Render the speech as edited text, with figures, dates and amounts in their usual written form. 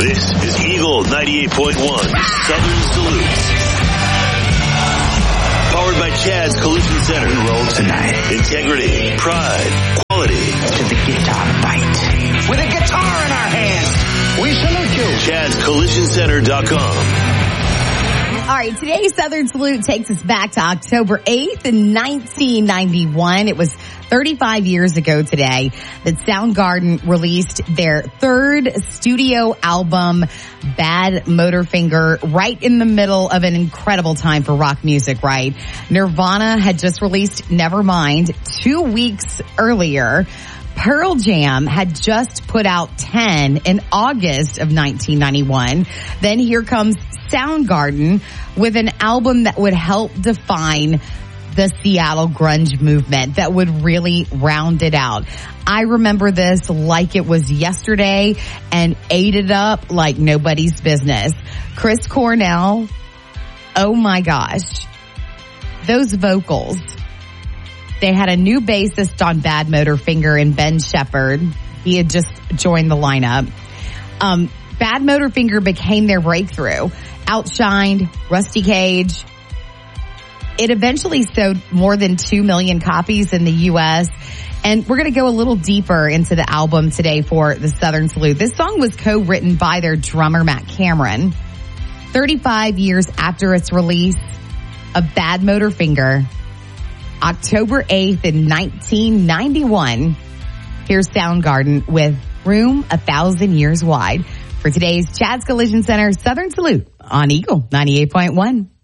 This is Eagle 98.1 Southern Salute. Powered by Chad's Collision Center. We roll tonight. Integrity, pride, quality. To the guitar fight. With a guitar in our hands, we salute you. Chad'sCollisionCenter.com. All right, today's Southern Salute takes us back to October 8th in 1991. It was 35 years ago today that Soundgarden released their third studio album, Bad Motorfinger, right in the middle of an incredible time for rock music, right? Nirvana had just released Nevermind 2 weeks earlier. Pearl Jam had just put out 10 in August of 1991. Then here comes Soundgarden with an album that would help define the Seattle grunge movement, that would really round it out. I remember this like it was yesterday and ate it up like nobody's business. Chris Cornell, oh my gosh, those vocals. They had a new bassist on Bad Motorfinger in Ben Shepherd. He had just joined the lineup. Bad Motorfinger became their breakthrough. Outshined Rusty Cage. It eventually sold more than 2 million copies in the U.S. And we're going to go a little deeper into the album today for the Southern Salute. This song was co-written by their drummer, Matt Cameron. 35 years after its release, a Bad Motorfinger, October 8th in 1991, here's Soundgarden with Room 1,000 Years Wide for today's Chad's Collision Center Southern Salute on Eagle 98.1.